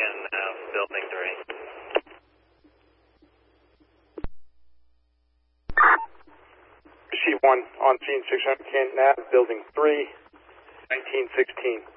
Canton Ave, Building 3. Receive 1 on scene 600 Canton Ave, Building 3, 1916.